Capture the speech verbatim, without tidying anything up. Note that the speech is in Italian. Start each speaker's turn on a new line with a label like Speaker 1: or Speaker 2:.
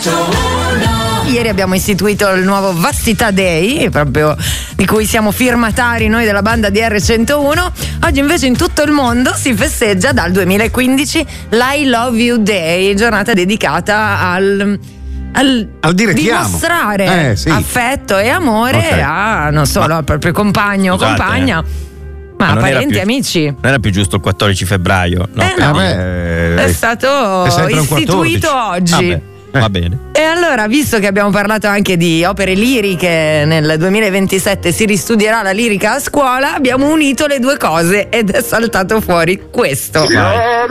Speaker 1: Ieri abbiamo istituito il nuovo Vastità Day, proprio di cui siamo firmatari noi della banda D R centouno. Oggi invece in tutto il mondo si festeggia dal duemilaquindici l'I Love You Day, giornata dedicata al al,
Speaker 2: al dire
Speaker 1: dimostrare
Speaker 2: eh, sì.
Speaker 1: affetto e amore
Speaker 2: okay.
Speaker 1: a non solo
Speaker 3: Ma,
Speaker 1: al proprio compagno o
Speaker 3: scusate,
Speaker 1: compagna, ma,
Speaker 3: ma
Speaker 1: parenti e
Speaker 3: più,
Speaker 1: amici.
Speaker 3: Non era più giusto il quattordici febbraio? No,
Speaker 1: eh no,
Speaker 2: vabbè,
Speaker 1: è stato
Speaker 2: è
Speaker 1: istituito oggi.
Speaker 3: Vabbè, va bene.
Speaker 1: E allora, visto che abbiamo parlato anche di opere liriche, nel duemilaventisette si ristudierà la lirica a scuola, abbiamo unito le due cose ed è saltato fuori questo.
Speaker 3: Vai.